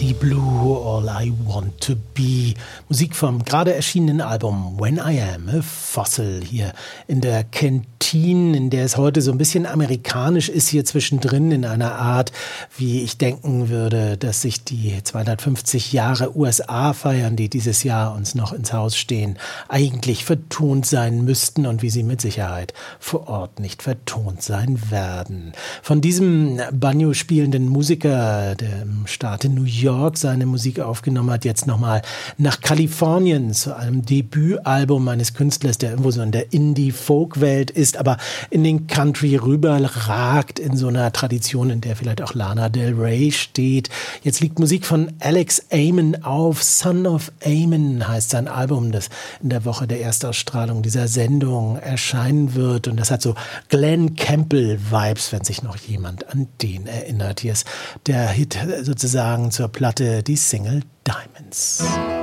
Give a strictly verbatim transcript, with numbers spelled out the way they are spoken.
Baby Blue, All I Want to Be. Musik vom gerade erschienenen Album When I Am a Fossil hier in der Kantine, in der es heute so ein bisschen amerikanisch ist, hier zwischendrin in einer Art, wie ich denken würde, dass sich die zweihundertfünfzig Jahre U S A feiern, die dieses Jahr uns noch ins Haus stehen, eigentlich vertont sein müssten und wie sie mit Sicherheit vor Ort nicht vertont sein werden. Von diesem Banjo spielenden Musiker, der im Staat in New York seine Musik aufgenommen hat, jetzt nochmal nach Kalifornien zu einem Debütalbum eines Künstlers, der irgendwo so in der Indie-Folk-Welt ist, aber in den Country rüber ragt, in so einer Tradition, in der vielleicht auch Lana Del Rey steht. Jetzt liegt Musik von Alex Amon auf. Son of Amon heißt sein Album, das in der Woche der Erstausstrahlung dieser Sendung erscheinen wird. Und das hat so Glenn Campbell-Vibes, wenn sich noch jemand an den erinnert. Hier ist der Hit sozusagen zur Platte, die Single Diamonds.